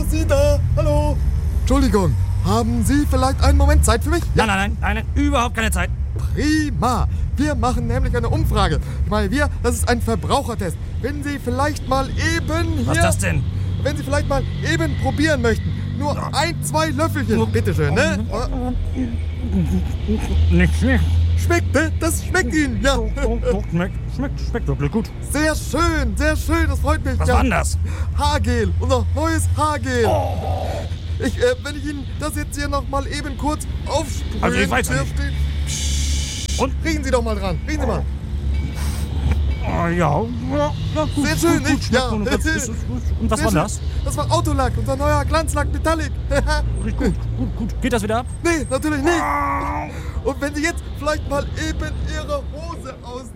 Sie da? Hallo? Entschuldigung, haben Sie vielleicht einen Moment Zeit für mich? Ja. Nein, überhaupt keine Zeit. Prima. Wir machen nämlich eine Umfrage. Ich meine, das ist ein Verbrauchertest. Wenn Sie vielleicht mal eben hier... Was ist das denn? Wenn Sie vielleicht mal eben probieren möchten. Nur 1-2 Löffelchen. Bitteschön, ne? Nicht schlecht. Schmeckt, ne? Das schmeckt Ihnen, ja. Schmeckt wirklich gut. Sehr schön, das freut mich. Was war denn das? Haargel, unser neues Haargel. Wenn ich Ihnen das jetzt hier noch mal eben kurz aufsprühe... Also ich weiß ja nicht. Und? Riechen Sie doch mal dran. Riechen Sie mal. Ja, gut. Sehr schön, nicht? Ja. Und was war das? Das war Autolack, unser neuer Glanzlack Metallic. Gut. Geht das wieder ab? Nee, natürlich nicht. Und wenn Sie jetzt vielleicht mal eben Ihre Hose ausziehen.